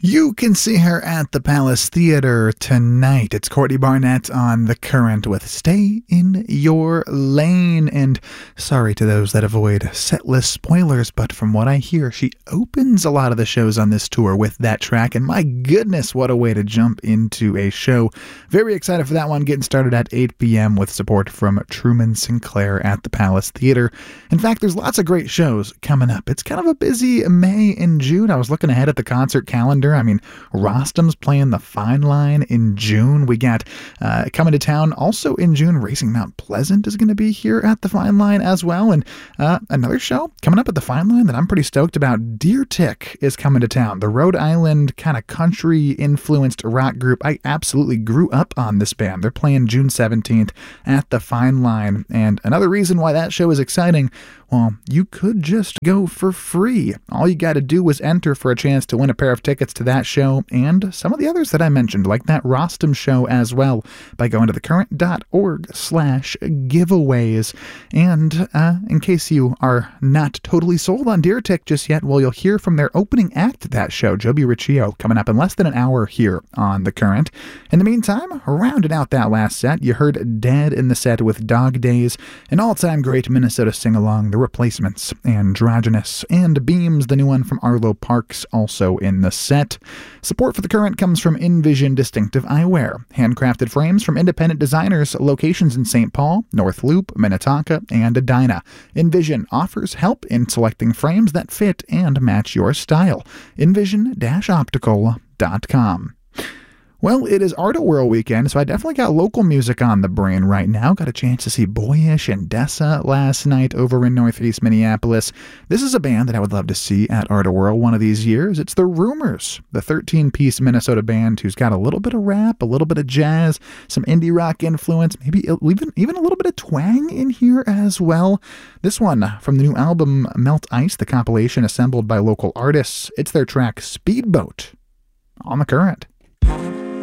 You can see her at the Palace Theater tonight. It's Courtney Barnett on The Current with Stay in Your Lane. And sorry to those that avoid setlist spoilers, but from what I hear, she opens a lot of the shows on this tour with that track. And my goodness, what a way to jump into a show. Very excited for that one, getting started at 8 p.m. with support from Truman Sinclair at the Palace Theater. In fact, there's lots of great shows coming up. It's kind of a busy May and June. I was looking ahead at the concert calendar. I mean, Rostam's playing the Fine Line in June. We got coming to town also in June. Racing Mount Pleasant is going to be here at the Fine Line as well. And another show coming up at the Fine Line that I'm pretty stoked about. Deer Tick is coming to town. The Rhode Island kind of country-influenced rock group. I absolutely grew up on this band. They're playing June 17th at the Fine Line. And another reason why that show is exciting, well, you could just go for free. All you got to do was enter for a chance to win a pair of tickets to that show and some of the others that I mentioned, like that Rostam show as well, by going to thecurrent.org/giveaways. And in case you are not totally sold on Deer Tick just yet, well, you'll hear from their opening act at that show, Joby Riccio, coming up in less than an hour here on The Current. In the meantime, rounding out that last set, you heard Dead in the set with Dog Days, an all-time great Minnesota sing-along, The Replacements, Androgynous, and Beams, the new one from Arlo Parks, also in the set. Support for The Current comes from Envision Distinctive Eyewear, handcrafted frames from independent designers, locations in St. Paul, North Loop, Minnetonka, and Edina. Envision offers help in selecting frames that fit and match your style. Envision-optical.com. Well, it is Art at Whirl weekend, so I definitely got local music on the brain right now. Got a chance to see Boyish and Dessa last night over in Northeast Minneapolis. This is a band that I would love to see at Art at Whirl one of these years. It's the Rumors, the 13-piece Minnesota band who's got a little bit of rap, a little bit of jazz, some indie rock influence, maybe even a little bit of twang in here as well. This one from the new album Melt Ice, the compilation assembled by local artists. It's their track Speedboat on The Current.